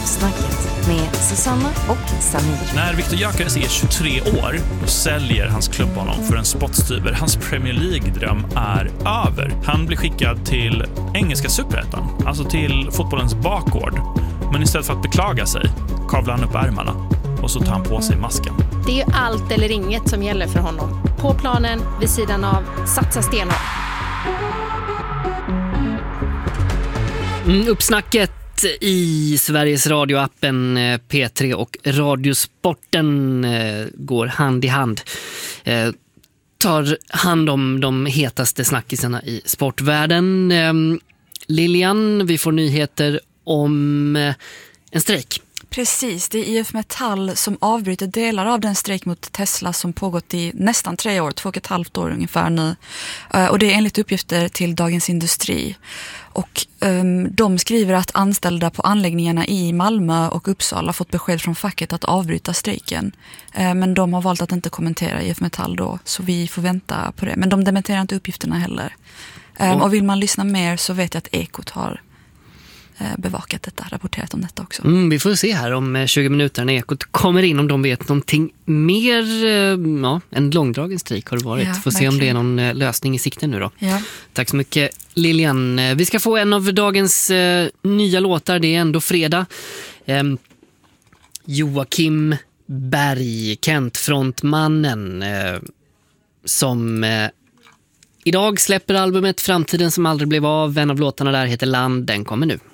Uppsnacket med Susanna och Samir. När Viktor Gyökeres är 23 år, då säljer hans klubb honom för en spottstyver. Hans Premier League-dröm är över. Han blir skickad till engelska superettan, alltså till fotbollens bakgård. Men istället för att beklaga sig kavlar han upp ärmarna och så tar han på sig masken. Det är ju allt eller inget som gäller för honom. På planen, vid sidan av, satsa stenhårt. Uppsnacket i Sveriges radioappen P3 och Radiosporten går hand i hand. Tar hand om de hetaste snackisarna i sportvärlden. Lilian, vi får nyheter om en strejk. Precis, det är IF Metall som avbryter delar av den strejk mot Tesla som pågått i nästan 3 år, 2,5 år ungefär nu. Och det är enligt uppgifter till Dagens Industri. Och de skriver att anställda på anläggningarna i Malmö och Uppsala fått besked från facket att avbryta strejken. Men de har valt att inte kommentera IF Metall då, så vi får vänta på det. Men de dementerar inte uppgifterna heller. Och vill man lyssna mer så vet jag att Ekot har bevakat detta, rapporterat om detta också. Vi får se här om 20 minuter när Ekot kommer in om de vet någonting mer. En långdragen strejk har det varit. Får se om det är någon lösning i sikten nu då. Ja. Tack så mycket Lilian. Vi ska få en av dagens nya låtar. Det är ändå fredag. Joakim Berg, Kent-frontmannen som idag släpper albumet Framtiden som aldrig blev av. En av låtarna där heter Land, den kommer nu.